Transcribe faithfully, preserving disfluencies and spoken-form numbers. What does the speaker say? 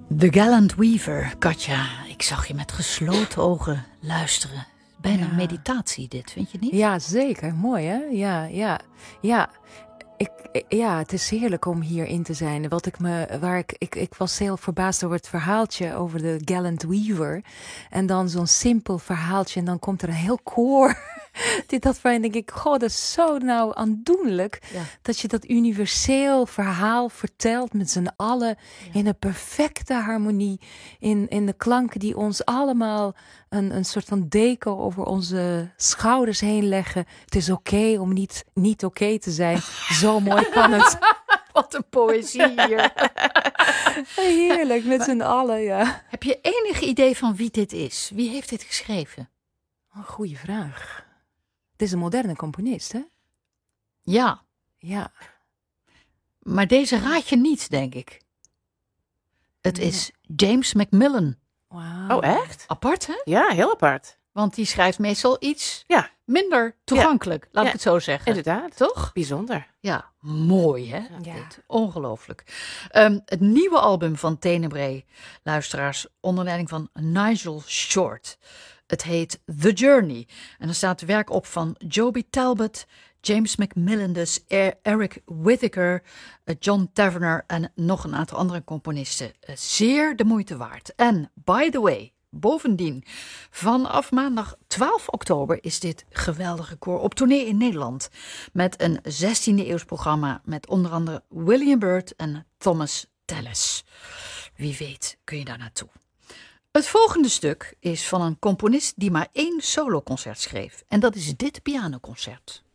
The Gallant Weaver, Katja. Ik zag je met gesloten ogen luisteren. Bijna Ja. meditatie dit, vind je niet? Ja, zeker. Mooi, hè? Ja, ja, ja. Ik, ik- ja, het is heerlijk om hierin te zijn. Wat ik me, waar ik, ik, ik was heel verbaasd over het verhaaltje over de Gallant Weaver. En dan zo'n simpel verhaaltje en dan komt er een heel koor. Dit dat waarin denk ik, goh, dat is zo nou aandoenlijk. Ja. Dat je dat universeel verhaal vertelt met z'n allen in een perfecte harmonie. In, in de klanken die ons allemaal een, een soort van deken over onze schouders heen leggen. Het is oké om niet, niet oké te zijn. Zo mooi kan het. Wat een poëzie hier. Heerlijk, met z'n allen, ja. Heb je enig idee van wie dit is? Wie heeft dit geschreven? Een goede vraag. Het is een moderne componist, hè? Ja, Ja. maar deze raad je niet, denk ik. Het is James Macmillan. Wauw. Oh, echt? Apart, hè? Ja, heel apart. Want die schrijft meestal iets Ja, minder toegankelijk, laat Ja. ik het zo zeggen. inderdaad. Toch? Bijzonder. Ja, mooi hè? Ja. Dit. Ongelooflijk. Ehm, het nieuwe album van Tenebrae, luisteraars, onder leiding van Nigel Short. Het heet The Journey. En er staat werk op van Joby Talbot, James Macmillan dus, E- Eric Whittaker, eh, John Tavener en nog een aantal andere componisten. Eh, Zeer de moeite waard. En by the way, bovendien, vanaf maandag twaalf oktober is dit geweldige koor op tournee in Nederland. Met een zestiende eeuws programma met onder andere William Byrd en Thomas Tallis. Wie weet kun je daar naartoe. Het volgende stuk is van een componist die maar één soloconcert schreef. En dat is dit pianoconcert.